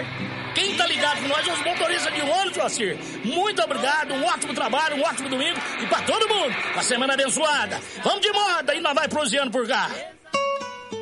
Joacir. Quem tá ligado com nós é os motoristas de ônibus, Joacir. Muito obrigado, um ótimo trabalho, um ótimo domingo. E pra todo mundo, uma semana abençoada. Vamos de moda e nós vai proseando por cá.